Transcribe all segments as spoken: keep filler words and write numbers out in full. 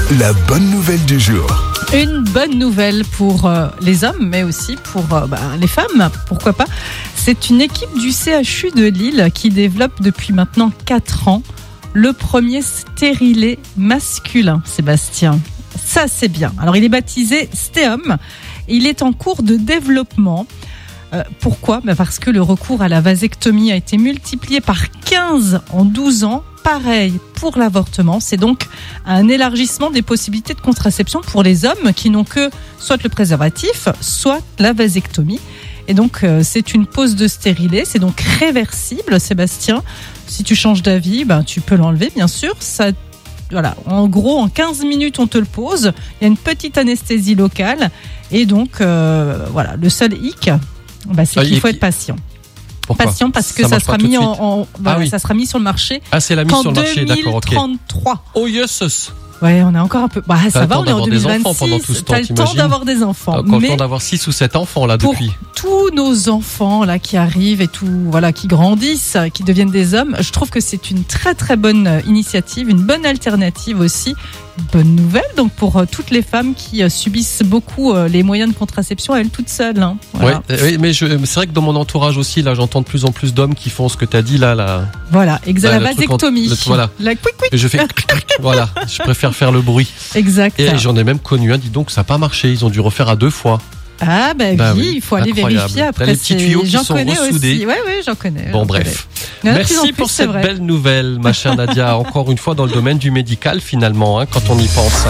La bonne nouvelle du jour. Une bonne nouvelle pour euh, les hommes, mais aussi pour euh, bah, les femmes, pourquoi pas. C'est une équipe du C H U de Lille qui développe depuis maintenant quatre ans le premier stérilet masculin, Sébastien. Ça, c'est bien. Alors, il est baptisé Stéom. Il est en cours de développement. Euh, pourquoi ? Bah parce que le recours à la vasectomie a été multiplié par quinze en douze ans. Pareil pour l'avortement. C'est donc un élargissement des possibilités de contraception pour les hommes qui n'ont que soit le préservatif, soit la vasectomie. Et donc, euh, c'est une pose de stérilet. C'est donc réversible, Sébastien. Si tu changes d'avis, ben, tu peux l'enlever, bien sûr. Ça, voilà. En gros, en quinze minutes, on te le pose. Il y a une petite anesthésie locale. Et donc, euh, voilà. Le seul hic, ben, c'est ah, qu'il faut être patient. Pourquoi ? Patient parce que ça, ça sera mis en, en voilà, ah oui. ça sera mis sur le marché. Ah, c'est la mise sur le marché, d'accord, ok. deux mille trente-trois. Oh yes. Ouais, on a encore un peu. Bah, T'as ça va, on est en deux mille vingt-six. T'as le temps d'avoir des enfants. T'as le temps d'avoir six ou sept enfants là depuis. Pour tous nos enfants là qui arrivent et tout, voilà, qui grandissent, qui deviennent des hommes, je trouve que c'est une très très bonne initiative, une bonne alternative aussi. Bonne nouvelle donc pour euh, toutes les femmes qui euh, subissent beaucoup euh, les moyens de contraception à elles toutes seules. Hein. Voilà. Ouais, oui, mais je, c'est vrai que dans mon entourage aussi, là, j'entends de plus en plus d'hommes qui font ce que tu as dit là, là. Voilà, exact. La vasectomie. Le, voilà. La quick quick. Et je fais. Voilà, je préfère faire le bruit. Exact. Et j'en ai même connu un. Dis donc, ça n'a pas marché. Ils ont dû refaire à deux fois. Ah bah, bah oui, oui, il faut aller incroyable. Vérifier après. T'as les petits tuyaux qui j'en sont connais ressoudés. Aussi. Ouais, ouais, j'en connais. Bon, j'en bref. connais. Merci plus, pour cette vrai. belle nouvelle, ma chère Nadia. Encore une fois dans le domaine du médical, finalement, hein, quand on y pense.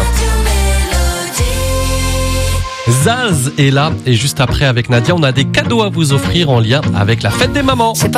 Zaz est là et juste après avec Nadia, on a des cadeaux à vous offrir en lien avec la fête des mamans.